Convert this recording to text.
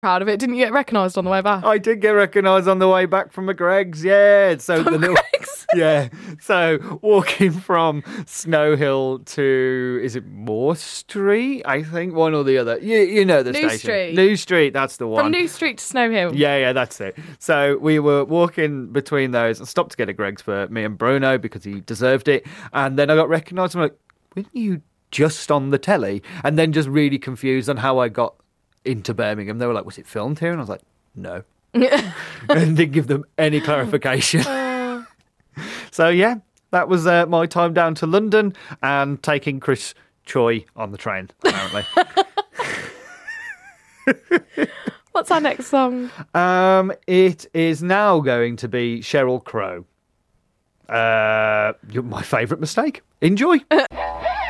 proud of it. Didn't you get recognised on the way back? I did get recognised on the way back from McGreg's, yeah. So From the little, Greg's? yeah. So walking from Snow Hill to, is it Moore Street? I think one or the other. You know the New station. Street. New Street, that's the one. From New Street to Snow Hill. Yeah, that's it. So we were walking between those and stopped to get a Greg's for me and Bruno because he deserved it. And then I got recognised. I'm like, weren't you just on the telly? And then just really confused on how I got into Birmingham. They were like, was it filmed here? And I was like, no. And didn't give them any clarification. So yeah, that was my time down to London and taking Chris Choi on the train, apparently. What's our next song? It is now going to be Sheryl Crow. My favourite mistake. Enjoy.